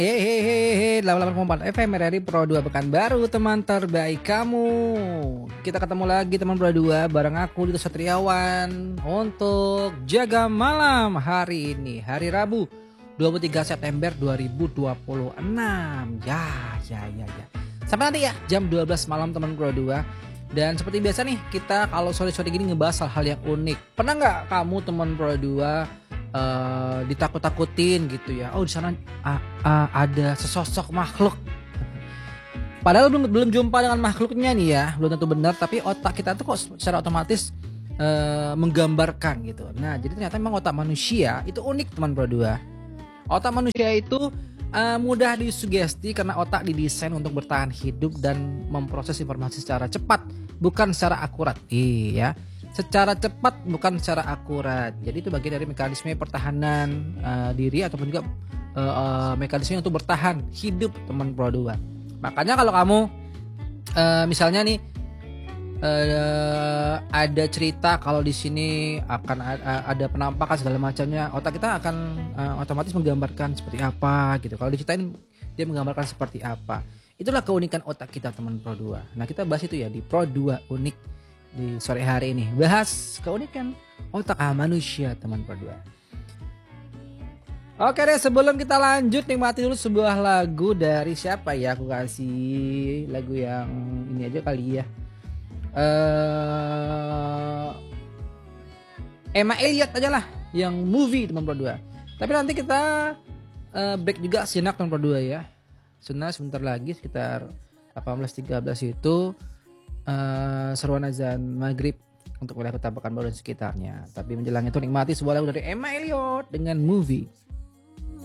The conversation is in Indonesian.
Hehehe, 88,4 FM RRI Pro 2 Pekanbaru, teman terbaik kamu. Kita ketemu lagi teman Pro 2 bareng aku Dito Satriawan untuk Jaga Malam hari ini, hari Rabu 23 September 2026. Ya. Sampai nanti ya jam 12 malam teman Pro 2. Dan seperti biasa nih, kita kalau sore-sore gini ngebahas hal-hal yang unik. Pernah nggak kamu teman Pro 2 ditakut-takutin gitu ya? Oh, di sana ada sesosok makhluk. Padahal belum jumpa dengan makhluknya nih ya, belum tentu benar. Tapi otak kita tuh kok secara otomatis menggambarkan gitu. Nah, jadi ternyata memang otak manusia itu unik teman Pro 2. Otak manusia itu mudah disugesti karena otak didesain untuk bertahan hidup dan memproses informasi secara cepat, bukan secara akurat. Iya, secara cepat bukan secara akurat. Jadi itu bagian dari mekanisme pertahanan diri ataupun juga mekanisme untuk bertahan hidup teman Pro 2. Makanya kalau kamu misalnya nih ada cerita kalau di sini akan ada penampakan segala macamnya, otak kita akan otomatis menggambarkan seperti apa gitu. Kalau diceritain dia menggambarkan seperti apa. Itulah keunikan otak kita teman Pro 2. Nah, kita bahas itu ya di Pro 2 unik di sore hari ini. Bahas keunikan otak manusia teman Pro 2. Oke deh, sebelum kita lanjut nikmati dulu sebuah lagu dari siapa ya? Aku kasih lagu yang ini aja kali ya. Emma Elliot aja lah, yang movie teman Pro 2. Tapi nanti kita break juga sejenak teman Pro 2 ya. Sebentar lagi sekitar 18.13 itu seruan azan maghrib untuk wilayah Kota Pekanbaru dan sekitarnya. Tapi menjelang itu nikmati sebuah lagu dari Emma Elliot dengan movie.